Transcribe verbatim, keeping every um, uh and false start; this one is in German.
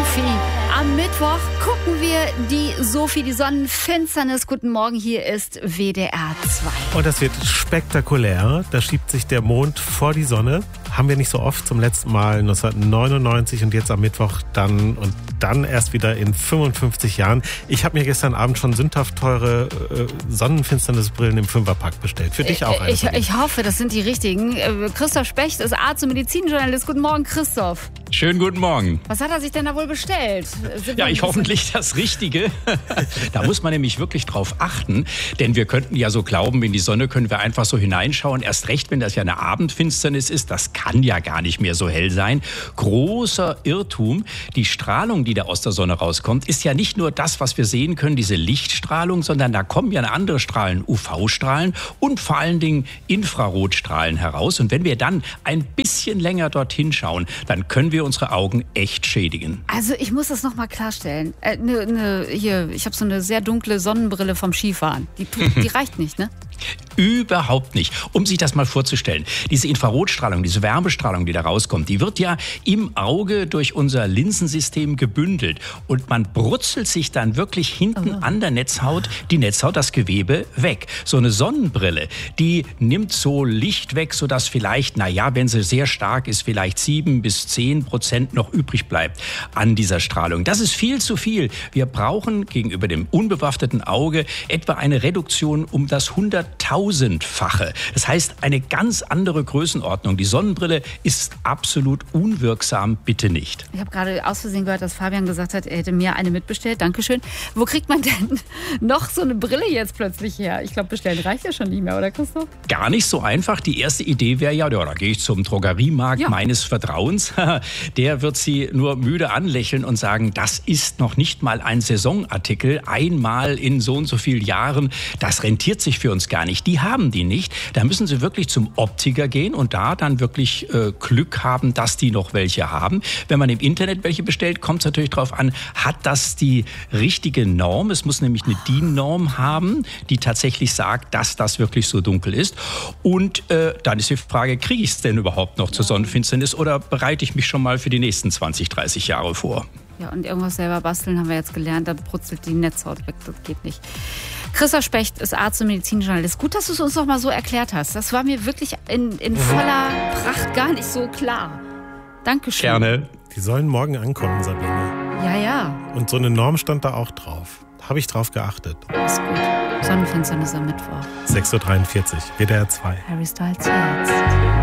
Sophie. Am Mittwoch gucken wir die Sophie, die Sonnenfinsternis. Guten Morgen, hier ist W D R zwei. Und das wird spektakulär. Da schiebt sich der Mond vor die Sonne. Haben wir nicht so oft, zum letzten Mal neunzehnhundertneunundneunzig und jetzt am Mittwoch dann und dann erst wieder in fünfundfünfzig Jahren. Ich habe mir gestern Abend schon sündhaft teure äh, Sonnenfinsternisbrillen im Fünferpack bestellt. Für dich auch eine. Ich, ich hoffe, das sind die richtigen. Christoph Specht ist Arzt und Medizinjournalist. Guten Morgen, Christoph. Schönen guten Morgen. Was hat er sich denn da wohl bestellt? Sind ja, ich hoffentlich das Richtige. Da muss man nämlich wirklich drauf achten, denn wir könnten ja so glauben, in die Sonne können wir einfach so hineinschauen. Erst recht, wenn das ja eine Abendfinsternis ist, das kann ja gar nicht mehr so hell sein. Großer Irrtum. Die Strahlung, die da aus der Sonne rauskommt, ist ja nicht nur das, was wir sehen können, diese Lichtstrahlung, sondern da kommen ja andere Strahlen, U V-Strahlen und vor allen Dingen Infrarotstrahlen heraus. Und wenn wir dann ein bisschen länger dorthin schauen, dann können wir unsere Augen echt schädigen. Also ich muss das nochmal klarstellen. Äh, ne, ne, hier, ich habe so eine sehr dunkle Sonnenbrille vom Skifahren. Die, die reicht nicht, ne? Überhaupt nicht. Um sich das mal vorzustellen, diese Infrarotstrahlung, diese Wärmestrahlung, die da rauskommt, die wird ja im Auge durch unser Linsensystem gebündelt. Und man brutzelt sich dann wirklich hinten oh. an der Netzhaut, die Netzhaut, das Gewebe weg. So eine Sonnenbrille, die nimmt so Licht weg, sodass vielleicht, naja, wenn sie sehr stark ist, vielleicht sieben bis zehn Prozent noch übrig bleibt an dieser Strahlung. Das ist viel zu viel. Wir brauchen gegenüber dem unbewaffneten Auge etwa eine Reduktion um das hunderttausendfache. Das heißt, eine ganz andere Größenordnung. Die Sonnenbrille ist absolut unwirksam, bitte nicht. Ich habe gerade aus Versehen gehört, dass Fabian gesagt hat, er hätte mir eine mitbestellt. Dankeschön. Wo kriegt man denn noch so eine Brille jetzt plötzlich her? Ich glaube, bestellen reicht ja schon nicht mehr, oder Christoph? Gar nicht so einfach. Die erste Idee wäre ja, ja da gehe ich zum Drogeriemarkt ja. meines Vertrauens. Der wird Sie nur müde anlächeln und sagen, das ist noch nicht mal ein Saisonartikel. Einmal in so und so vielen Jahren. Das rentiert sich für uns gar nicht. Die haben die nicht. Da müssen Sie wirklich zum Optiker gehen und da dann wirklich äh, Glück haben, dass die noch welche haben. Wenn man im Internet welche bestellt, kommt es natürlich darauf an, hat das die richtige Norm? Es muss nämlich eine D I N-Norm haben, die tatsächlich sagt, dass das wirklich so dunkel ist. Und äh, dann ist die Frage, kriege ich es denn überhaupt noch zur Sonnenfinsternis oder bereite ich mich schon mal für die nächsten zwanzig, dreißig Jahre vor? Ja, und irgendwas selber basteln haben wir jetzt gelernt, da brutzelt die Netzhaut weg, das geht nicht. Christoph Specht ist Arzt und Medizinjournalist. Gut, dass du es uns noch mal so erklärt hast. Das war mir wirklich in, in voller Pracht gar nicht so klar. Dankeschön. Gerne. Die sollen morgen ankommen, Sabine. Ja, ja. Und so eine Norm stand da auch drauf. Habe ich drauf geachtet. Ist gut. Sonnenfinsternis am Mittwoch. sechs Uhr dreiundvierzig, W D R zwei. Harry Styles jetzt.